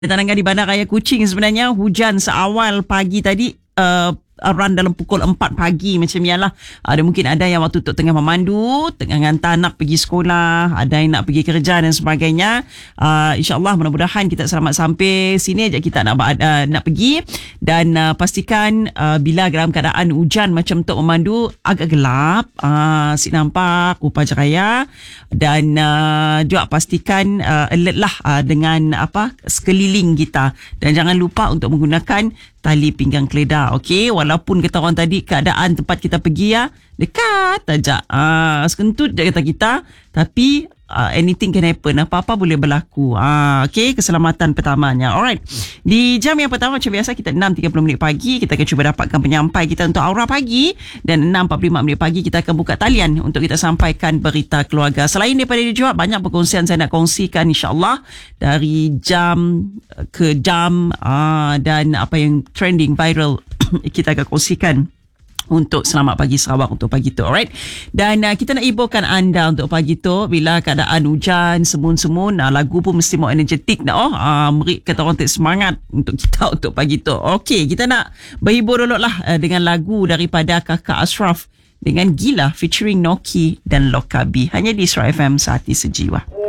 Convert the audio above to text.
Tanangan di Bandar Raya Kuching sebenarnya hujan seawal pagi tadi around dalam pukul 4 pagi macam ni lah. Ada mungkin ada yang waktu tu tengah memandu, tengah hantar anak pergi sekolah, ada yang nak pergi kerja dan sebagainya. InsyaAllah mudah-mudahan kita selamat sampai sini aja kita nak pergi dan pastikan bila dalam keadaan hujan macam tu memandu agak gelap, si nampak rupa jaya dan juga pastikan alert lah dengan sekeliling kita dan jangan lupa untuk menggunakan tali pinggang keledar. Okey, walaupun kata orang tadi keadaan tempat kita pergi dekat aja, sekentut je kata kita, tapi anything can happen, apa-apa boleh berlaku. Okey, keselamatan pertamanya. Alright, di jam yang pertama macam biasa kita 6.30 pagi kita akan cuba dapatkan penyampai kita untuk Aura Pagi, dan 6.45 pagi kita akan buka talian untuk kita sampaikan berita keluarga. Selain daripada itu juga banyak perkongsian saya nak kongsikan insyaAllah dari jam ke jam, dan apa yang trending viral kita akan kongsikan untuk Selamat Pagi Sarawak untuk pagi tu. Alright, dan kita nak hiburkan anda untuk pagi tu bila keadaan hujan semun-semun, lagu pun mesti mau energetik merik kata orang semangat untuk kita untuk pagi tu. Okey, kita nak berhibur dulu lah dengan lagu daripada Kakak Ashraf dengan Gila featuring Noki dan Lokabi, hanya di Suara FM Hati Sejiwa.